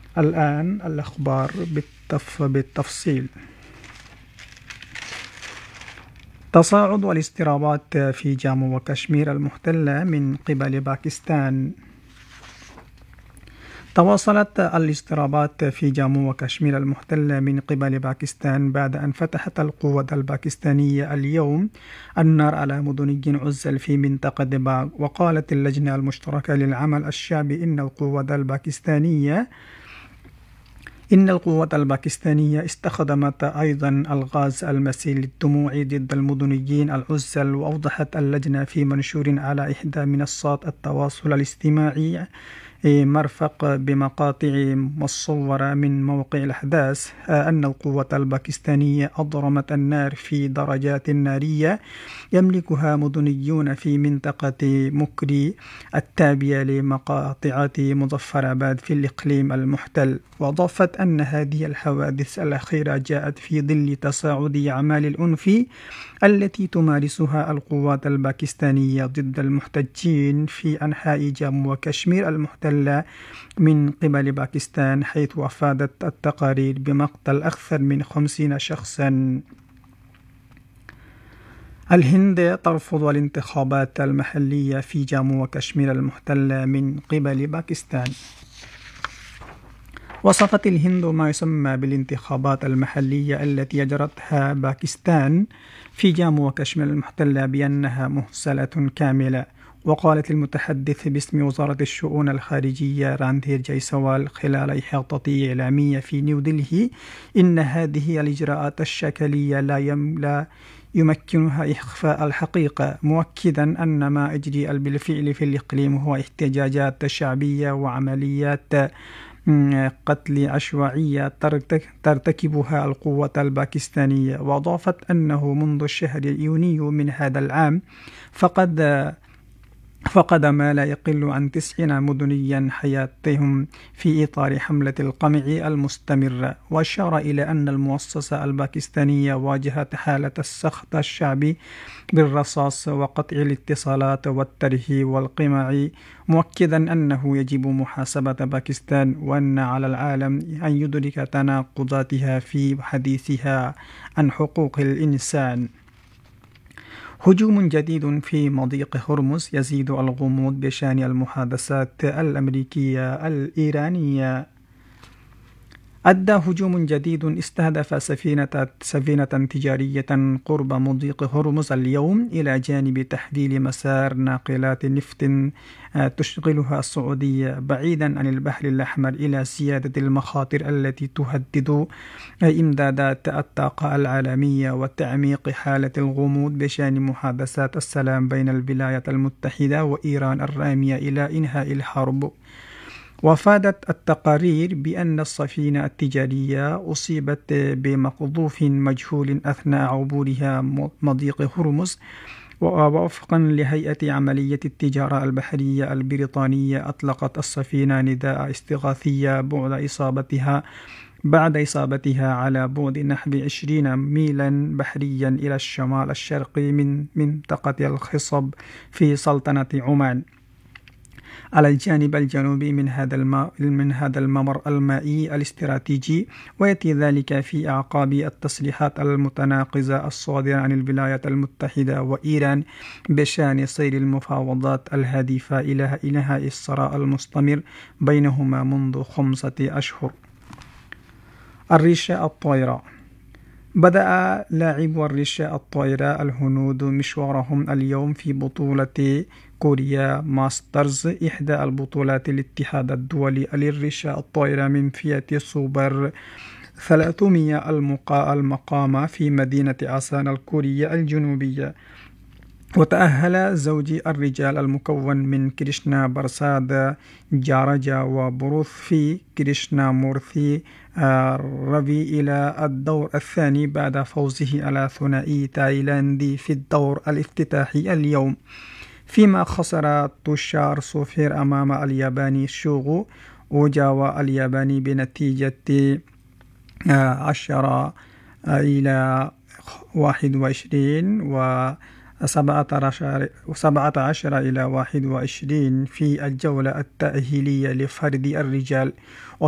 الآن الأخبار بالتفصيل. تصاعد الاضطرابات في جامو وكشمير المحتلة من قبل باكستان. تواصلت الاضطرابات في جامو وكشمير المحتلة من قبل باكستان بعد أن فتحت القوة الباكستانية اليوم النار على مدني عزل في منطقة دباغ. وقالت اللجنة المشتركة للعمل الشعبي إن القوة الباكستانية استخدمت أيضا الغاز المسيل للدموع ضد المدنيين العزل. وأوضحت اللجنة في منشور على إحدى منصات التواصل الاجتماعي مرفق بمقاطع مصورة من موقع الأحداث أن القوة الباكستانية أضرمت النار في درجات نارية يملكها مدنيون في منطقة مكري التابعة لمقاطعة مظفراباد في الإقليم المحتل. وأضافت أن هذه الحوادث الأخيرة جاءت في ظل تصاعد أعمال العنف التي تمارسها القوات الباكستانية ضد المحتجين في أنحاء جامو وكشمير المحتلة من قبل باكستان، حيث أفادت التقارير بمقتل أكثر من 50 شخصا. الهند ترفض الانتخابات المحلية في جامو وكشمير المحتلة من قبل باكستان. وصفت الهند ما يسمى بالانتخابات المحلية التي أجرتها باكستان في جامو وكشمير المحتلة بأنها مهزلة كاملة. وقالت المتحدث باسم وزارة الشؤون الخارجية راندهير جيسوال خلال إحاطة إعلامية في نيودلهي إن هذه الإجراءات الشكلية لا يمكنها إخفاء الحقيقة، مؤكدا أن ما يجري بالفعل في الإقليم هو احتجاجات شعبية وعمليات قتل عشوائية ترتكبها القوة الباكستانية. وأضافت أنه منذ الشهر يونيو من هذا العام فقد ما لا يقل عن 90 مدنيا حياتهم في إطار حملة القمع المستمرة. وأشار إلى أن المؤسسة الباكستانية واجهت حالة السخط الشعبي بالرصاص وقطع الاتصالات والترهيب والقمع، مؤكدا أنه يجب محاسبة باكستان وأن على العالم أن يدرك تناقضاتها في حديثها عن حقوق الإنسان. هجوم جديد في مضيق هرمز يزيد الغموض بشأن المحادثات الأمريكية الإيرانية. أدى هجوم جديد استهدف سفينة تجارية قرب مضيق هرمز اليوم إلى جانب تحويل مسار ناقلات نفط تشغلها السعودية بعيدا عن البحر الأحمر إلى زيادة المخاطر التي تهدد إمدادات الطاقة العالمية وتعميق حالة الغموض بشأن محادثات السلام بين الولايات المتحدة وإيران الرامية إلى إنهاء الحرب. وافادت التقارير بأن السفينة التجارية أصيبت بمقذوف مجهول أثناء عبورها مضيق هرمز. ووفقا لهيئة عملية التجارة البحرية البريطانية أطلقت السفينة نداء استغاثية بعد إصابتها على بعد نحو 20 ميلا بحريا إلى الشمال الشرقي من منطقة الخصب في سلطنة عمان على الجانب الجنوبي من هذا الممر المائي الاستراتيجي. ويأتي ذلك في أعقاب التصريحات المتناقضة الصادرة عن الولايات المتحدة وإيران بشأن سير المفاوضات الهادفة إلى إنهاء الصراع المستمر بينهما منذ 5 أشهر. الريشة الطائرة. بدأ لاعبو الريشة الطائرة الهنود مشوارهم اليوم في بطولة كوريا ماسترز، إحدى البطولات الاتحاد الدولي للريشة الطائرة من فئة سوبر 300 المقامة في مدينة أسان الكورية الجنوبية. وتأهل زوجي الرجال المكون من كريشنا برساد جارجا وبروثي كريشنا مورثي رافي إلى الدور الثاني بعد فوزه على ثنائي تايلاندي في الدور الافتتاحي اليوم، فيما خسر توشار سوفير أمام الياباني شوغو أوجاوا الياباني بنتيجة 10 إلى 21 و 17 إلى 21 في الجولة التأهيلية لفرد الرجال.